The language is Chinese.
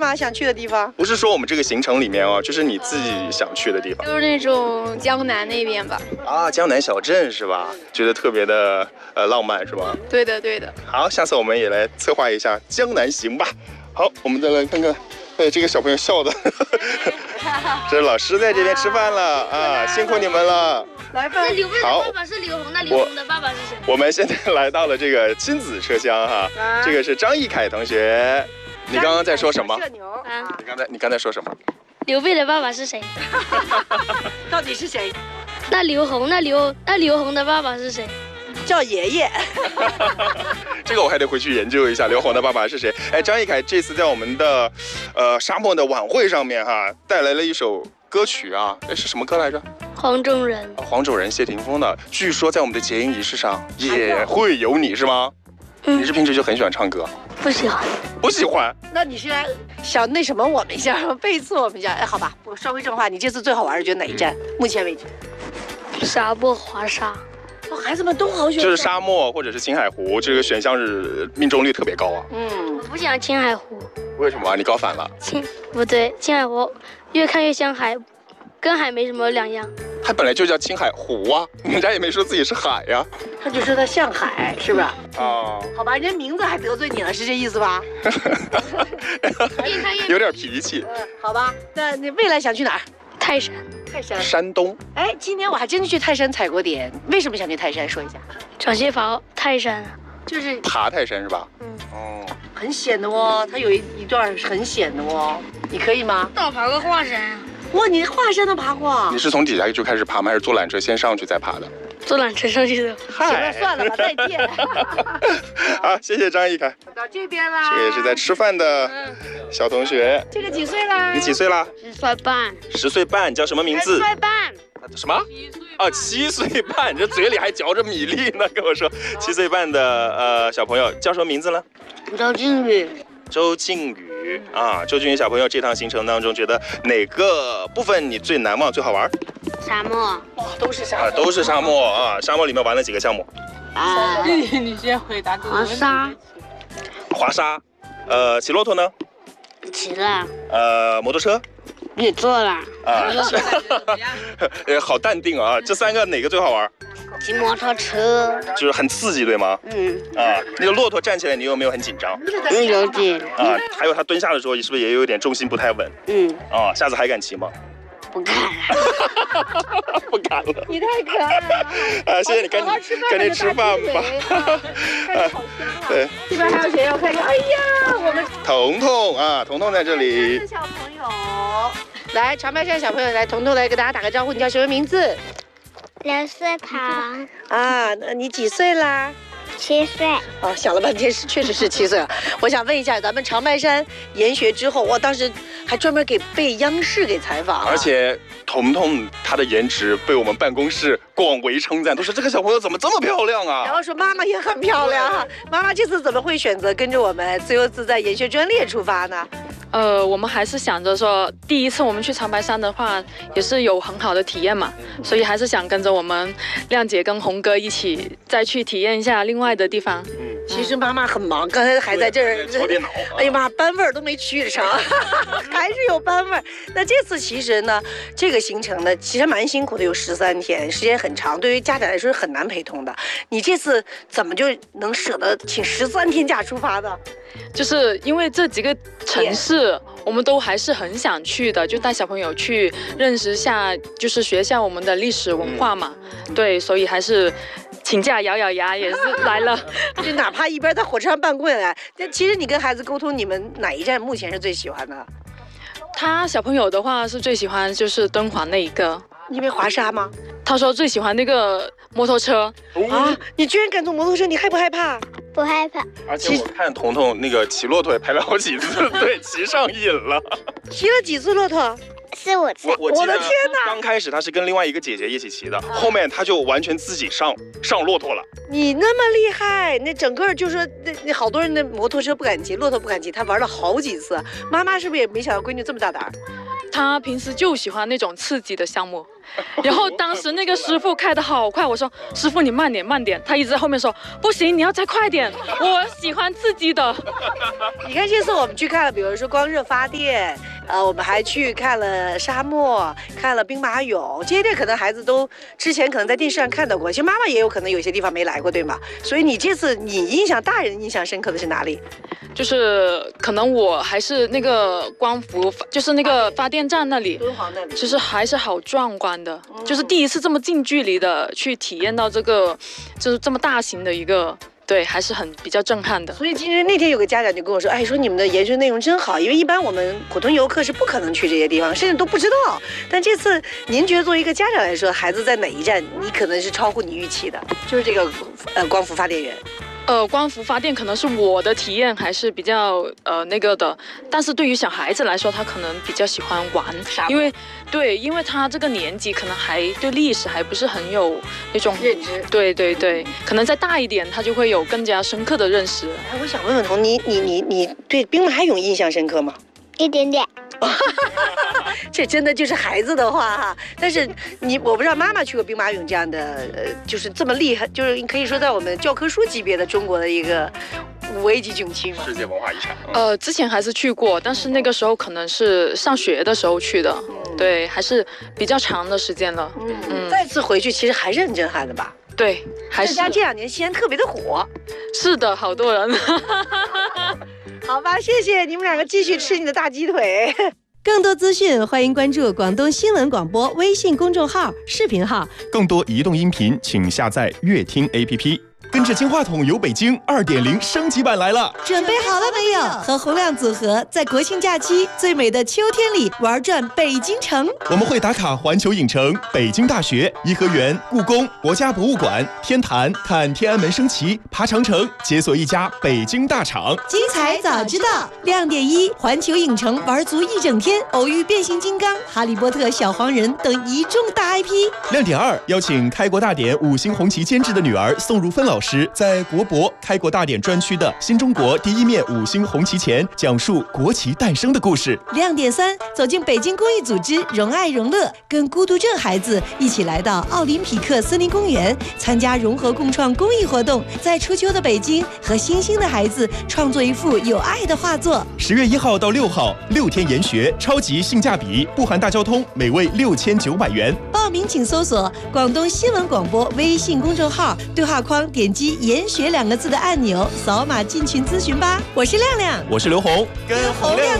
吗？想去的地方？ 不是说我们这个行程里面哦，就是你自己想去的地方。 就是那种江南那边吧。 啊，江南小镇是吧？觉得特别的浪漫是吧？ 对的，对的。 好，下次我们也来策划一下江南行吧。好，我们再来看看，这个小朋友笑的，这老师在这边吃饭了啊，辛苦你们了。 来吧。 那刘备的爸爸是刘宏，那刘宏的爸爸是谁？ 我们现在来到了这个亲子车厢哈，这个是张艺凯同学。你刚刚在说什么？你刚才说什么？ 刘备的爸爸是谁？ 到底是谁？ 那刘宏，那刘宏的爸爸是谁？ 叫爷爷。 这个我还得回去研究一下刘宏的爸爸是谁。哎，张艺凯这次在我们的沙漠的晚会上面哈，带来了一首歌曲啊，是什么歌来着？ 黄种人。 黄种人谢霆锋的，据说在我们的结营仪式上也会有你是吗？你是平时就很喜欢唱歌？ 不喜欢。 不喜欢？ 那你是来想那什么我们一下，背刺我们一下？哎，好吧，我说回正话，你这次最好玩的觉得哪一站？目前为止， 沙漠滑沙。 哦，孩子们都好选。 就是沙漠或者是青海湖，这个选项是命中率特别高啊。 我不想青海湖。 为什么啊？你搞反了。 不对，青海湖越看越像海，跟海没什么两样。 它本来就叫青海湖啊，人家也没说自己是海呀。 他就说他像海，是吧？ 哦， 好吧，人家名字还得罪你了，是这意思吧？ 有点脾气。 好吧，那你未来想去哪儿？ 泰山。 泰山。 山东。 哎，今年我还真去泰山踩过点。为什么想去泰山？说一下。 找些爬泰山。 就是爬泰山是吧？ 哦，很险的哦，它有一段很险的哦。你可以吗？ 那我爬过华山啊。 哇，你华山都爬过？ 你是从底下就开始爬吗？还是坐缆车先上去再爬的？ 坐缆车上去的。 行了，算了吧，再见。 好，谢谢张艺凯。 到这边啦。 这个也是在吃饭的小同学。 这个几岁啦？ 你几岁啦 10岁半。 10岁半，叫什么名字 10岁半。 什么？7岁半，这嘴里还嚼着米粒呢，跟我说7岁半的小朋友叫什么名字呢？ 周靖宇。 周靖宇啊，周靖宇小朋友这趟行程当中，觉得哪个部分你最难忘、最好玩？ 沙漠。 哇，都是沙漠。 都是沙漠啊！沙漠里面玩了几个项目？ 你先回答。 滑沙。 滑沙。骑骆驼呢？ 骑了。 摩托车？ 也坐了。 啊。好淡定啊！这3个哪个最好玩？ 骑摩托车。 就是很刺激，对吗？啊，那个骆驼站起来，你有没有很紧张？ 有点。 啊，还有它蹲下的时候，是不是也有点重心不太稳？啊，下次还敢骑吗？ 不敢了。 不敢了。 你太可爱了。 啊，谢谢你，赶紧吃饭吧。对。 这边还有谁？我看看。哎呀，我们彤彤啊，彤彤在这里。 小朋友，来长白山小朋友，来，彤彤来给大家打个招呼，你叫什么名字 ？2岁旁。 啊，那你几岁啦 ？7岁。 哦，想了半天确实是7岁啊。我想问一下，咱们长白山研学之后，我当时还专门被央视给采访， 而且彤彤她的颜值被我们办公室广为称赞，都说这个小朋友怎么这么漂亮啊？ 然后说妈妈也很漂亮。妈妈这次怎么会选择跟着我们自由自在研学专列出发呢？ 我们还是想着说，第一次我们去长白山的话，也是有很好的体验嘛，所以还是想跟着我们亮姐跟红哥一起再去体验一下另外的地方。 其实妈妈很忙，刚才还在这儿敲电脑。 哎呀妈，班味儿都没去上，还是有班味儿。那这次其实呢，这个行程呢，其实蛮辛苦的，有13天，时间很长，对于家长来说是很难陪同的。你这次怎么就能舍得请13天假出发的？ 就是因为这几个城市我们都还是很想去的，就带小朋友去认识下，就是学下我们的历史文化嘛。对，所以还是请假咬咬牙也是来了。 就哪怕一边在火车上办公也来。其实你跟孩子沟通，你们哪一站目前是最喜欢的？ 他小朋友的话是最喜欢就是敦煌那一个。 因为滑沙吗？ 他说最喜欢那个摩托车。 啊！你居然敢坐摩托车，你害不害怕？ 不害怕。 而且我看彤彤那个骑骆驼也拍了好几次，对，骑上瘾了。 骑了几次骆驼 ？4、5次。 我的天哪！ 刚开始他是跟另外一个姐姐一起骑的，后面他就完全自己上骆驼了。 你那么厉害，那整个就说那好多人的摩托车不敢骑，骆驼不敢骑，他玩了好几次。妈妈是不是也没想到闺女这么大胆？ 他平时就喜欢那种刺激的项目。然后当时那个师傅开得好快，我说师傅你慢点慢点，他一直在后面说不行你要再快点，我喜欢刺激的。 你看这次我们去看了，比如说光热发电，我们还去看了沙漠，看了兵马俑，这些地可能孩子都之前可能在电视上看到过，其实妈妈也有可能有些地方没来过，对吗？所以你这次你大人印象深刻的是哪里？ 就是可能我还是那个光伏，就是那个发电站那里， 敦煌那里， 其实还是好壮观的，就是第一次这么近距离的去体验到这个，就是这么大型的一个。对，还是比较震撼的。 所以其实那天有个家长就跟我说，哎，说你们的研学内容真好，因为一般我们普通游客是不可能去这些地方，甚至都不知道。但这次您觉得作为一个家长来说，孩子在哪一站你可能是超乎你预期的？就是这个光伏发电园。 光伏发电可能是我的体验还是比较那个的，但是对于小孩子来说，他可能比较喜欢玩，因为他这个年纪可能还对历史还不是很有那种认知。 对，可能再大一点，他就会有更加深刻的认识。 哎，我想问问彤，你对兵马俑印象深刻吗？ 一点点。 这真的就是孩子的话哈，但是我不知道妈妈去过兵马俑这样的，就是这么厉害，就是可以说在我们教科书级别的中国的一个5A级景区嘛， 世界文化遗产。 之前还是去过，但是那个时候可能是上学的时候去的，对，还是比较长的时间了。 再次回去其实还是很震撼的吧？ 对，还是。 再加这2年西安特别的火。 是的，好多人。 好吧，谢谢你们2个继续吃你的大鸡腿。 更多资讯，欢迎关注广东新闻广播微信公众号、视频号。 更多移动音频，请下载乐听 APP。跟着金话筒游北京2.0升级版来了， 准备好了没有？和洪亮组合在国庆假期最美的秋天里玩转北京城。 我们会打卡环球影城、北京大学、颐和园、故宫、国家博物馆、天坛，看天安门升旗，爬长城，解锁一家北京大厂。 精彩早知道，亮点1，环球影城玩足1整天，偶遇变形金刚、哈利波特、小黄人等一众大 IP。 亮点2，邀请开国大典5星红旗监制的女儿宋如芬老师，在国博开国大典专区的新中国第1面5星红旗前，讲述国旗诞生的故事。 亮点3，走进北京公益组织荣爱荣乐，跟孤独症孩子一起来到奥林匹克森林公园，参加融合共创公益活动，在初秋的北京和新兴的孩子创作一幅有爱的画作。 10月1号到6号，6天研学，超级性价比，不含大交通，每位6900元。 报名请搜索广东新闻广播微信公众号，对话框点击研学2个字的按钮，扫码进群咨询吧。我是亮亮， 我是刘红， 跟洪亮